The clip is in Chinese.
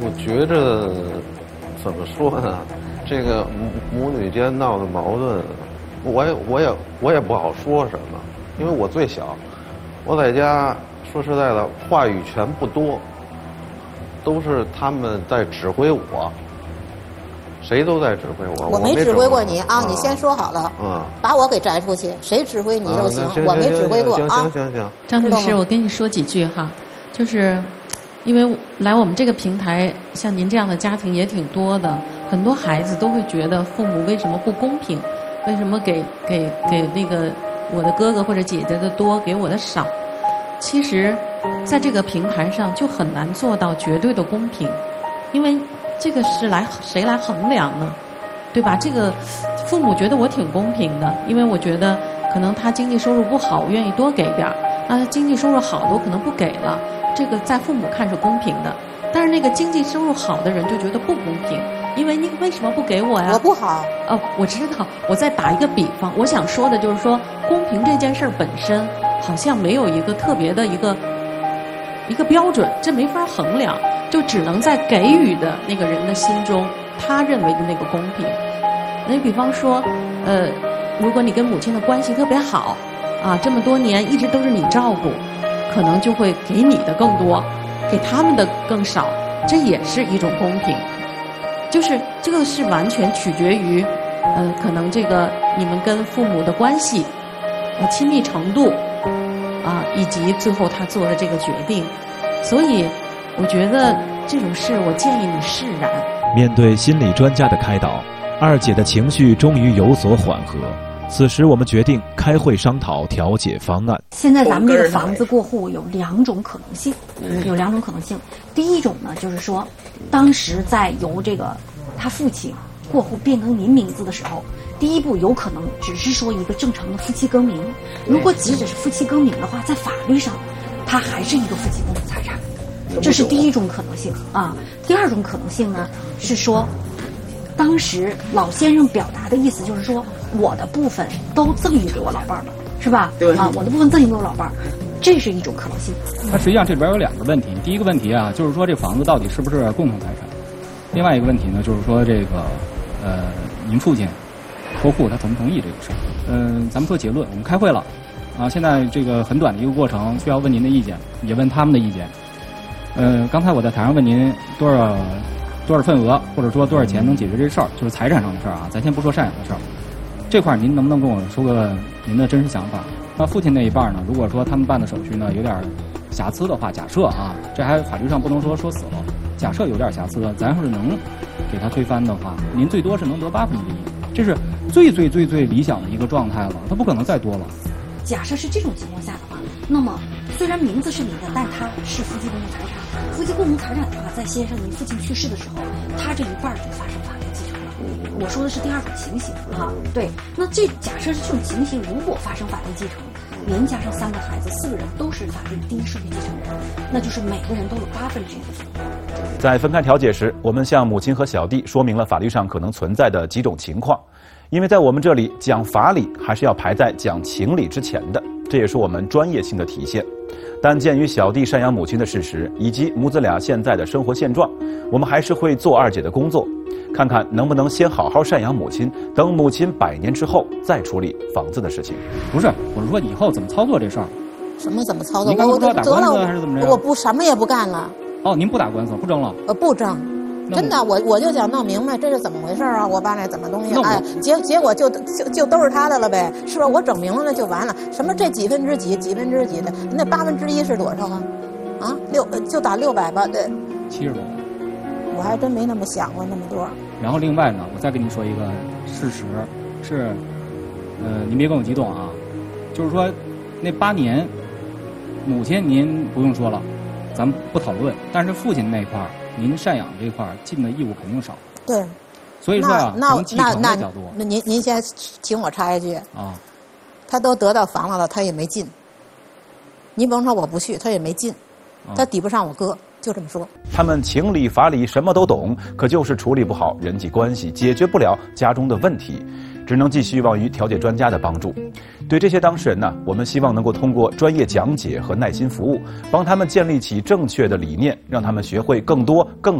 我觉着怎么说呢？这个母女间闹的矛盾，我也不好说什么，因为我最小，我在家说实在的，话语权不多，都是他们在指挥我，谁都在指挥我。 我没指挥过你啊，你先说好了，把我给摘出去，谁指挥你都行，我没指挥过啊。 行， 张律师，我跟你说几句哈，就是因为来我们这个平台，像您这样的家庭也挺多的，很多孩子都会觉得父母为什么不公平，为什么给那个我的哥哥或者姐姐的多，给我的少。其实在这个平台上就很难做到绝对的公平，因为这个是谁来衡量呢？对吧？这个父母觉得我挺公平的，因为我觉得可能他经济收入不好，我愿意多给点儿；那他经济收入好的，我可能不给了。这个在父母看是公平的，但是那个经济收入好的人就觉得不公平，因为你为什么不给我呀？ 我不好。 我知道。我再打一个比方，我想说的就是说，公平这件事儿本身好像没有一个特别的一个标准，这没法衡量，就只能在给予的那个人的心中，他认为的那个公平。那比方说，如果你跟母亲的关系特别好，啊，这么多年一直都是你照顾，可能就会给你的更多，给他们的更少，这也是一种公平。就是这个是完全取决于，可能这个你们跟父母的关系，亲密程度，啊，以及最后他做的这个决定。所以，我觉得这种事，我建议你释然。 面对心理专家的开导，二姐的情绪终于有所缓和。此时，我们决定开会商讨调解方案。 现在咱们这个房子过户有两种可能性，第一种呢，就是说，当时在由这个他父亲过户变更您名字的时候，第一步有可能只是说一个正常的夫妻更名。如果只是夫妻更名的话，在法律上，它还是一个夫妻共同财产。这是第一种可能性啊。第二种可能性呢，是说，当时老先生表达的意思就是说，我的部分都赠予给我老伴儿了，是吧？对啊，我的部分赠予给我老伴儿，这是一种可能性。 它实际上这里边有两个问题，第一个问题啊，就是说这房子到底是不是共同财产？另外一个问题呢，就是说这个您父亲过户他同不同意这个事儿？咱们说结论，我们开会了啊，现在这个很短的一个过程，需要问您的意见，也问他们的意见。刚才我在台上问您多少份额，或者说多少钱能解决这事儿，就是财产上的事儿啊，咱先不说赡养的事儿。这块您能不能跟我说个您的真实想法？那父亲那一半呢，如果说他们办的手续呢有点瑕疵的话，假设啊，这还法律上不能说死了，假设有点瑕疵，咱要是能给他推翻的话，您最多是能得1/8，这是最理想的一个状态了，他不可能再多了。 假设是这种情况下的话，那么虽然名字是你的，但它是夫妻共同财产。夫妻共同财产的话，在先生您父亲去世的时候，他这一半就发生法定继承了。我说的是第二种情形啊，对。那假设是这种情形，如果发生法定继承，您加上3个孩子，4个人都是法定第一顺序继承人，那就是每个人都有1/8的份额。 在分开调解时，我们向母亲和小弟说明了法律上可能存在的几种情况，因为在我们这里讲法理还是要排在讲情理之前的，这也是我们专业性的体现。但鉴于小弟赡养母亲的事实以及母子俩现在的生活现状，我们还是会做二姐的工作，看看能不能先好好赡养母亲，等母亲100年之后再处理房子的事情。 不是，我是说以后怎么操作这事儿？ 什么怎么操作？ 您刚才说打官司还是怎么着？ 我不什么也不干了。 哦，您不打官司，不争了？ 不争。真的，我就想弄明白这是怎么回事啊！我把那怎么东西，哎，结果就都是他的了呗，是吧？我整明白了就完了。什么这几分之几的，那1/8是多少啊？啊，就打600吧，对。 70多。 我还真没那么想过那么多。 然后另外呢，我再跟您说一个事实是，您别跟我激动啊，就是说那8年，母亲您不用说了，咱们不讨论，但是父亲那块儿。您赡养这块尽的义务肯定少， 对， 所以说啊，从继承的角度， 那您先请我插一句啊， 他都得到房了，他也没进。您甭说我不去，他也没进，他抵不上我哥，就这么说。 他们情理法理什么都懂，可就是处理不好人际关系，解决不了家中的问题，只能继续望于调解专家的帮助。对这些当事人呢，我们希望能够通过专业讲解和耐心服务，帮他们建立起正确的理念，让他们学会更多更